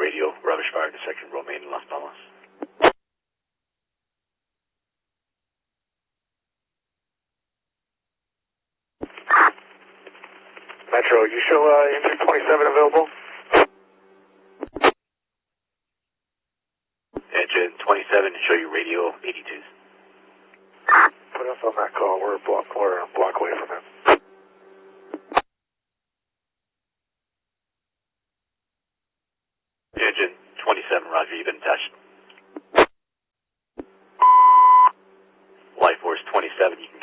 radio, rubbish fire intersection, Romaine and Las Palmas. Metro, you show engine 27 available? Engine 27, show you radio 82s. Put us on that call. We're a block away from him. Engine 27, roger, you've been touched. Life Force 27, you can